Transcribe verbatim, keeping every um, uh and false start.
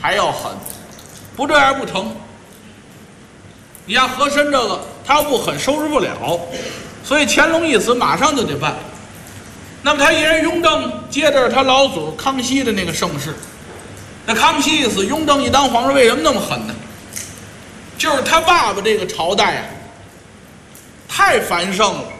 还要狠，不这样不成。你像和珅这个，他要不狠收拾不了，所以乾隆一死马上就得办。那么他一人雍正接着他老祖康熙的那个盛世，那康熙一死，雍正一当皇上，为什么那么狠呢？就是他爸爸这个朝代啊，太繁盛了。